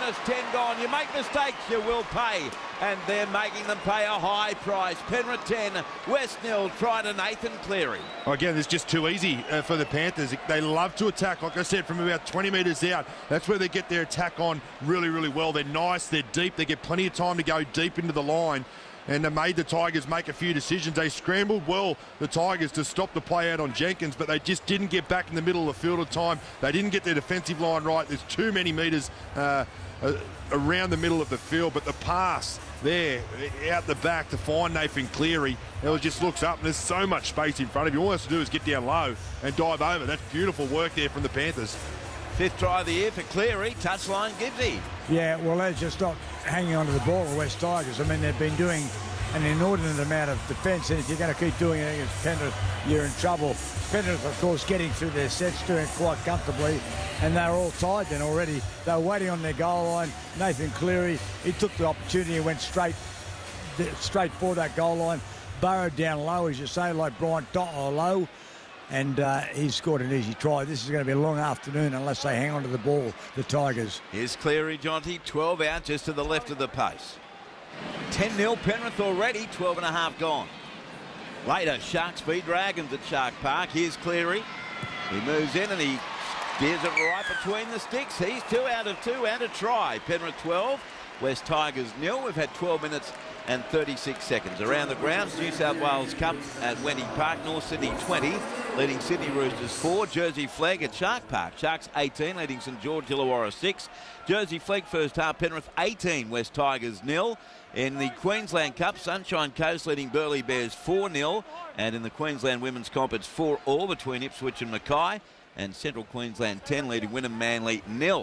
almost 10 gone. You make mistakes, you will pay. And they're making them pay a high price. Penrith 10, West 0. Try to Nathan Cleary. Again, it's just too easy for the Panthers. They love to attack, like I said, from about 20 metres out. That's where they get their attack on really, really well. They're nice, they're deep, they get plenty of time to go deep into the line. And they made the Tigers make a few decisions. They scrambled well, the Tigers, to stop the play out on Jenkins, but they just didn't get back in the middle of the field at time. They didn't get their defensive line right. There's too many metres around the middle of the field, but the pass there out the back to find Nathan Cleary, it just looks up and there's so much space in front of you. All he has to do is get down low and dive over. That's beautiful work there from the Panthers. Fifth try of the year for Cleary. Touchline Gibbsy. Yeah, well, they're just not hanging on to the ball, the West Tigers. I mean, they've been doing an inordinate amount of defence, and if you're going to keep doing it against Penrith, you're in trouble. Penrith, of course, getting through their sets, doing it quite comfortably, and they're all tied then already. They were waiting on their goal line. Nathan Cleary, he took the opportunity and went straight for that goal line, burrowed down low, as you say, like Brian To'o low, and he scored an easy try. This is going to be a long afternoon unless they hang on to the ball, the Tigers. Here's Cleary, Jonty, 12 out, just to the left of the pace. 10-0 Penrith already, 12 and a half gone. Later, Sharks beat Dragons at Shark Park. Here's Cleary. He moves in and he steers it right between the sticks. He's 2 out of 2 and a try. Penrith 12, West Tigers 0. We've had 12 minutes and 36 seconds. Around the grounds, New South Wales Cup at Wendy Park, North Sydney 20, leading Sydney Roosters 4. Jersey Flag at Shark Park. Sharks 18, leading St George Illawarra 6. Jersey Flag first half, Penrith 18, West Tigers 0. In the Queensland Cup, Sunshine Coast leading Burleigh Bears 4-0. And in the Queensland Women's Comp, it's 4-all between Ipswich and Mackay. And Central Queensland 10 leading Wynnum Manly 0.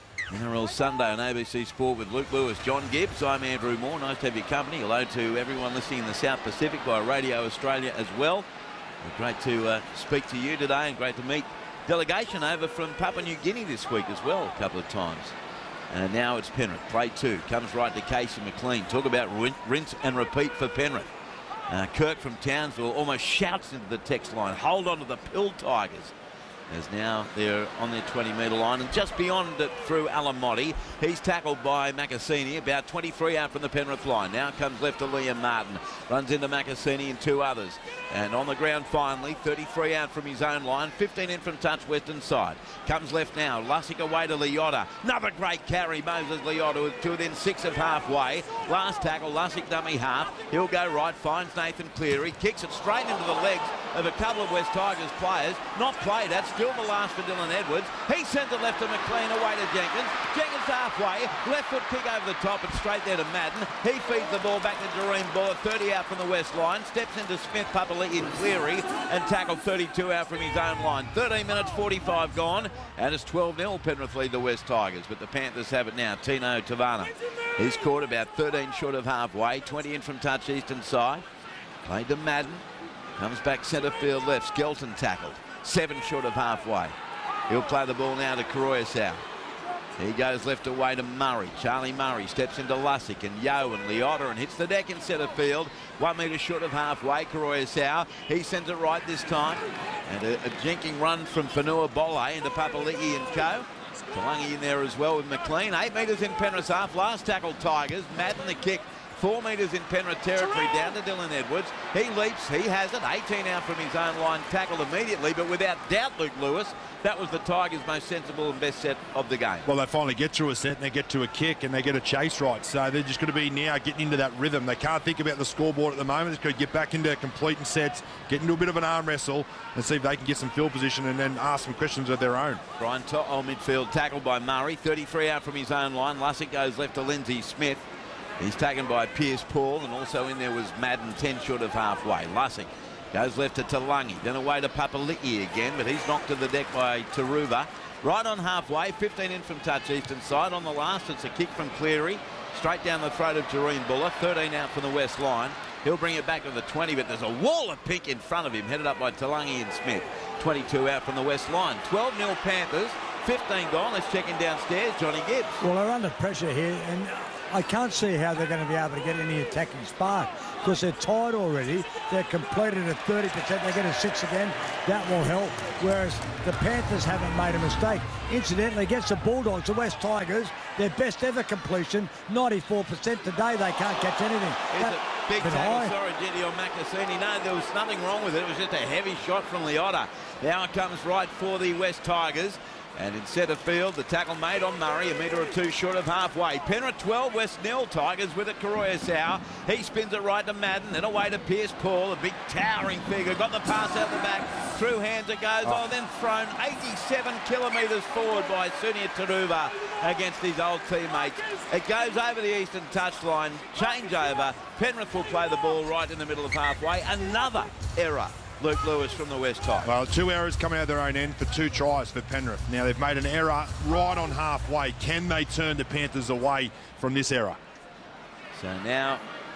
NRL Sunday on ABC Sport with Luke Lewis, John Gibbs. I'm Andrew Moore. Nice to have your company. Hello to everyone listening in the South Pacific by Radio Australia as well. Great to speak to you today, and great to meet delegation over from Papua New Guinea this week as well, a couple of times. And now it's Penrith. Play 2 comes right to Casey McLean. Talk about rinse and repeat for Penrith. Kirk from Townsville almost shouts into the text line, hold on to the Pill Tigers. As now they're on their 20-metre line and just beyond it through Alamotti. He's tackled by Macassini, about 23 out from the Penrith line. Now comes left to Liam Martin. Runs into Macassini and 2 others. And on the ground finally, 33 out from his own line, 15 in from touch western side. Comes left now, Lussick away to Liotta. Another great carry, Moses Liotta to within 6 of halfway. Last tackle, Lussick dummy half. He'll go right, finds Nathan Cleary, kicks it straight into the legs of a couple of West Tigers players. Not played, that's still the last for Dylan Edwards. He sends it left to McLean, away to Jenkins. Jenkins halfway, left foot kick over the top and straight there to Madden. He feeds the ball back to Doreen Buller, 30 out from the west line. Steps into Smith, Papali'i in Cleary and tackled 32 out from his own line. 13 minutes 45 gone and it's 12-0 Penrith lead the West Tigers, but the Panthers have it now. Tino Tavana, he's caught about 13 short of halfway, 20 in from touch eastern side. Played to Madden, comes back centre field left. Skelton tackled, 7 short of halfway. He'll play the ball now to Koroisau. He goes left away to Murray. Charlie Murray steps into Lussick and Yeo and Liotta and hits the deck in centre field. 1 metre short of halfway. Koroisau, he sends it right this time. And a jinking run from Whanua Bole into Papali'i and co. Talangi in there as well with McLean. 8 metres in Penrith's half. Last tackle Tigers. Madden the kick. 4 metres in Penrith territory down to Dylan Edwards. He leaps, he has it. 18 out from his own line, tackled immediately, but without doubt, Luke Lewis, that was the Tigers' most sensible and best set of the game. Well, they finally get through a set and they get to a kick and they get a chase right. So they're just going to be now getting into that rhythm. They can't think about the scoreboard at the moment. They're going to get back into completing sets, get into a bit of an arm wrestle and see if they can get some field position and then ask some questions of their own. Brian To'o midfield, tackled by Murray. 33 out from his own line. Lussick goes left to Lindsay Smith. He's taken by Pierce Paul, and also in there was Madden, 10 short of halfway. Lussick goes left to Talangi, then away to Papali'i again, but he's knocked to the deck by Taruva. Right on halfway, 15 in from touch eastern side. On the last, it's a kick from Cleary, straight down the throat of Doreen Buller. 13 out from the west line. He'll bring it back to the 20, but there's a wall of pink in front of him, headed up by Talangi and Smith. 22 out from the west line. 12-0 Panthers, 15 gone. Let's check in downstairs, Johnny Gibbs. Well, they're under pressure here, and I can't see how they're going to be able to get any attacking spark because they're tired already. They're completed at 30%. They get a 6 again. That will help. Whereas the Panthers haven't made a mistake. Incidentally, against the Bulldogs, the West Tigers, their best ever completion, 94% today. They can't catch anything. Big tackle, Sorrentini on Makasini. No, there was nothing wrong with it. It was just a heavy shot from Liotta. Now it comes right for the West Tigers. And in centre field, the tackle made on Murray, a metre or two short of halfway. Penrith 12, West 0. Tigers with it, Koroisau. He spins it right to Madden, then away to Pierce Paul, a big towering figure. Got the pass out the back, through hands it goes. Oh, then thrown 87 kilometres forward by Sunia Taruva against his old teammates. It goes over the eastern touchline, change over. Penrith will play the ball right in the middle of halfway. Another error. Luke Lewis from the West Tigers. Well, 2 errors coming out of their own end for 2 tries for Penrith. Now, they've made an error right on halfway. Can they turn the Panthers away from this error? So now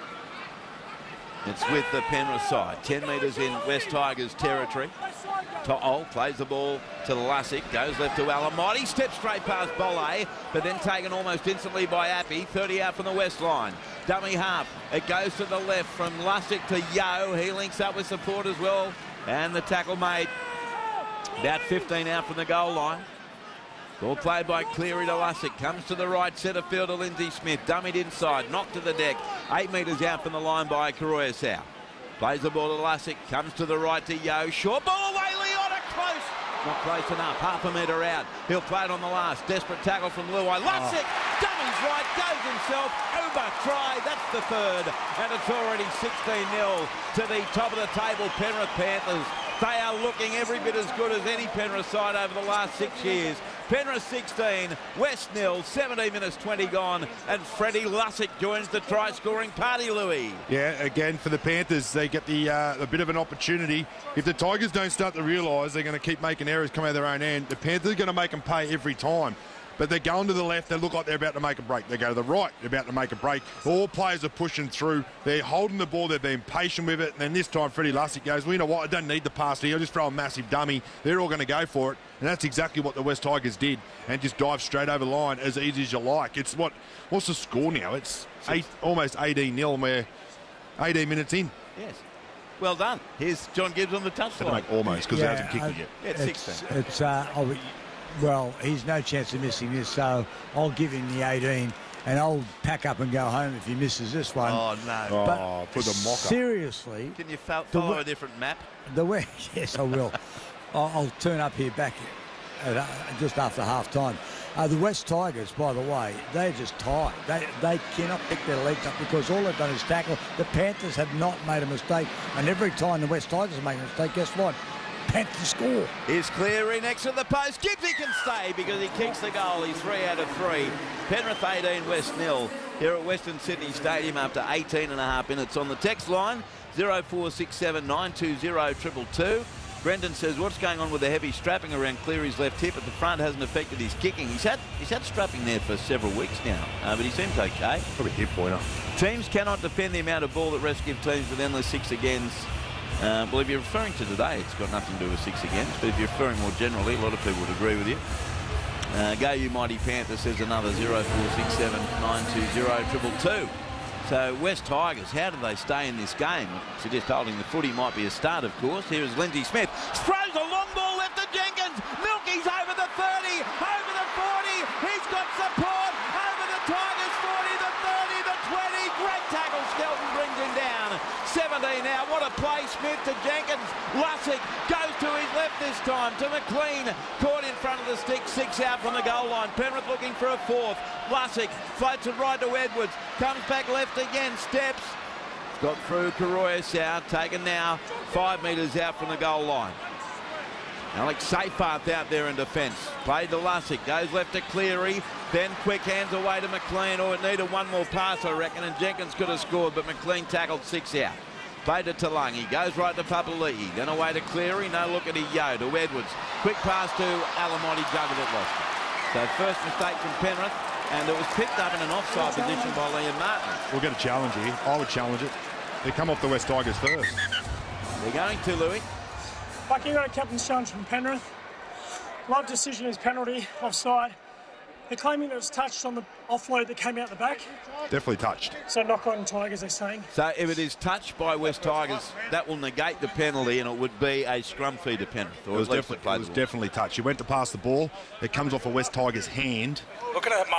it's with the Penrith side. 10 metres in West Tigers territory. To'o plays the ball to Lussick, goes left to Alamotti, steps straight past Bolle, but then taken almost instantly by Appy, 30 out from the west line. Dummy half, it goes to the left from Lussick to Yeo, he links up with support as well, and the tackle made about 15 out from the goal line. Ball played by Cleary to Lussick, comes to the right, centre field to Lindsay Smith, dummied inside, knocked to the deck, 8 metres out from the line by Koroisau. Plays the ball to Lussick, comes to the right to Yeo, short ball away, Liotta, close! Not close enough, half a metre out. He'll play it on the last, desperate tackle from Luai. Lussick, dummies right, goes himself, over try, that's the third. And it's already 16-0 to the top of the table, Penrith Panthers. They are looking every bit as good as any Penrith side over the last 6 years. Penrith 16, West 0, 17 minutes 20 gone, and Freddie Lussick joins the try-scoring party, Louis. Yeah, again, for the Panthers, they get a bit of an opportunity. If the Tigers don't start to realise they're going to keep making errors come out of their own end, the Panthers are going to make them pay every time. But they're going to the left, they look like they're about to make a break. They go to the right, they're about to make a break. All players are pushing through. They're holding the ball, they're being patient with it. And then this time, Freddie Lussick goes, well, you know what, I don't need the pass here. I'll just throw a massive dummy. They're all going to go for it. And that's exactly what the West Tigers did. And just dive straight over the line as easy as you like. It's what's the score now? It's almost 18-0 and we're 18 minutes in. Yes. Well done. Here's John Gibbs on the touchline. Make almost, because he hasn't kicked it yet. Yeah, it's 16. Well, he's no chance of missing this, so I'll give him the 18 and I'll pack up and go home if he misses this one. Oh, no. But for the mocker. Seriously. Can you follow a different map? Yes, I will. I'll turn up here back at, just after half-time. The West Tigers, by the way, they're just tired. They cannot pick their legs up because all they've done is tackle. The Panthers have not made a mistake, and every time the West Tigers make a mistake, guess what? Panthers score. Here's Cleary next to the post. Gibbsy can stay because he kicks the goal. He's 3 out of 3. Penrith 18, West 0 here at Western Sydney Stadium after 18.5 minutes. On the text line, 0467 920 222. Brendan says, what's going on with the heavy strapping around Cleary's left hip at the front hasn't affected his kicking. He's had strapping there for several weeks now, but he seems okay. Probably hip pointer. Teams cannot defend the amount of ball that Rest give teams with endless 6 against. Well, if you're referring to today, it's got nothing to do with 6 against, but if you're referring more generally, a lot of people would agree with you. Go you mighty Panther, says another 0467 920 222. So West Tigers, how do they stay in this game? Suggest holding the footy might be a start, of course. Here is Lindsay Smith. Throws a long ball left to Jenkins. Milky's over the 30, over the 40. He's got support over the Tigers 40, the 30, the 20. Great tackle. Skelton brings him down. 17 now. What a play. Smith to Jenkins. Lussick goes to his left this time to McLean. Caught in front of the stick. 6 out from the goal line. Penrith looking for a 4th. Lussick floats it right to Edwards. Comes back left again. Steps. Got through Koroisau. Taken now 5 metres out from the goal line. Alex Seyfarth out there in defence. Played to Lussick. Goes left to Cleary. Then quick hands away to McLean. Oh, it needed one more pass, I reckon, and Jenkins could have scored, but McLean tackled 6 out. Played to Talangi. Goes right to Papali'i. Then away to Cleary. No look at Yeo to Edwards. Quick pass to Alamotti. Juggled it, lost it. So first mistake from Penrith, and it was picked up in an offside position by Liam Martin. We'll get a challenge here. I would challenge it. They come off the West Tigers first. They're going to, Louis. Bucky got a captain's challenge from Penrith. Love decision is penalty, offside. They're claiming it was touched on the offload that came out the back. Definitely touched. So knock on Tigers, they're saying. So if it is touched by West Tigers, that will negate the penalty and it would be a scrum feed to Penrith. It was definitely touched. He went to pass the ball. It comes off a West Tigers hand. Looking at